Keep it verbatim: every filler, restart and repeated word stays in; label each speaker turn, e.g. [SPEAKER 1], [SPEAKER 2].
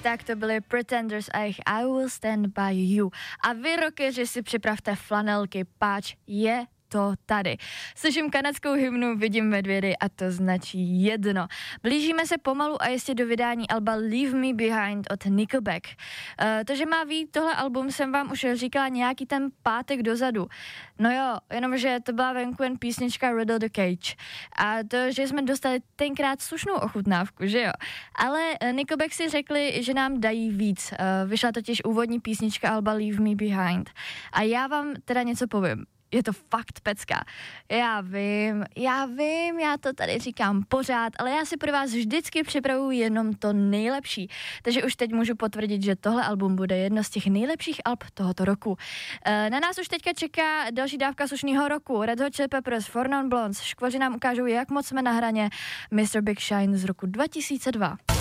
[SPEAKER 1] Tak to byly Pretenders a jejich I Will Stand By You. A vy, rockeři, si připravte flanelky, páč je to tady. Slyším kanadskou hymnu, vidím medvědy a to značí jedno. Blížíme se pomalu a jistě do vydání alba Leave Me Behind od Nickelback. Uh, to, že má vyjít tohle album, jsem vám už říkala nějaký ten pátek dozadu. No jo, jenomže to byla venku jen písnička Riddle the Cage. A to, že jsme dostali tenkrát slušnou ochutnávku, že jo. Ale Nickelback si řekli, že nám dají víc. Uh, vyšla totiž úvodní písnička alba Leave Me Behind. A já vám teda něco povím. Je to fakt pecka. Já vím, já vím, já to tady říkám pořád, ale já si pro vás vždycky připravuju jenom to nejlepší. Takže už teď můžu potvrdit, že tohle album bude jedno z těch nejlepších alb tohoto roku. Na nás už teďka čeká další dávka slušného roku. Red Hot Chili Peppers, Four Non Blondes. Škvoři nám ukážou, jak moc jsme na hraně. mister Big Shine z roku dva tisíce dva.